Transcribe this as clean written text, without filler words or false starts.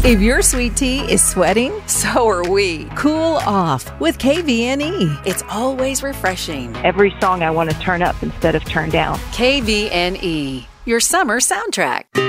If your sweet tea is sweating, so are we. Cool off with KVNE. It's always refreshing. Every song I want to turn up instead of turn down. KVNE, your summer soundtrack.